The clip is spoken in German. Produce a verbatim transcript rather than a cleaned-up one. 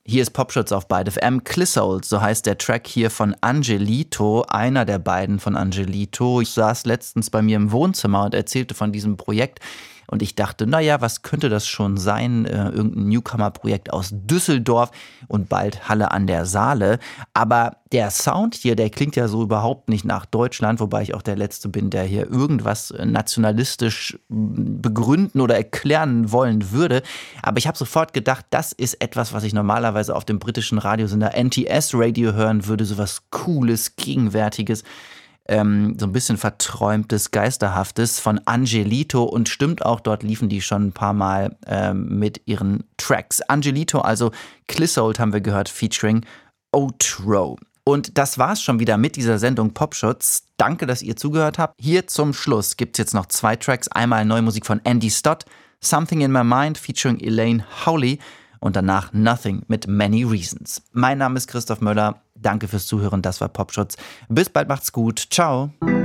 Hier ist Popschutz auf Byte F M. Clissold, so heißt der Track hier von Angelito, einer der beiden von Angelito. Ich saß letztens bei mir im Wohnzimmer und erzählte von diesem Projekt. Und ich dachte, naja, was könnte das schon sein? Äh, irgendein Newcomer-Projekt aus Düsseldorf und bald Halle an der Saale. Aber der Sound hier, der klingt ja so überhaupt nicht nach Deutschland, wobei ich auch der Letzte bin, der hier irgendwas nationalistisch begründen oder erklären wollen würde. Aber ich habe sofort gedacht, das ist etwas, was ich normalerweise auf dem britischen Radiosender N T S Radio hören würde. So was Cooles, Gegenwärtiges. Ähm, so ein bisschen verträumtes, geisterhaftes von Angelito und stimmt auch, dort liefen die schon ein paar Mal ähm, mit ihren Tracks. Angelito, also Clissold haben wir gehört, featuring Outro. Und das war's schon wieder mit dieser Sendung Popschutz. Danke, dass ihr zugehört habt. Hier zum Schluss gibt's jetzt noch zwei Tracks. Einmal neue Musik von Andy Stott, Something in My Mind featuring Elaine Howley. Und danach Nothing mit Many Reasons. Mein Name ist Christoph Möller. Danke fürs Zuhören. Das war Popschutz. Bis bald, macht's gut. Ciao.